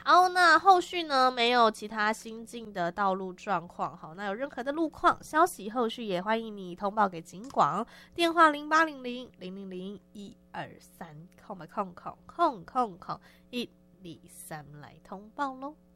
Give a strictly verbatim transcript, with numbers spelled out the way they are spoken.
好，那后续呢没有其他新进的道路状况，好，那有任何的路况消息，后续也欢迎你通报给警广，电话零八零零零零零一二三空空空空空空一二三来通报喽。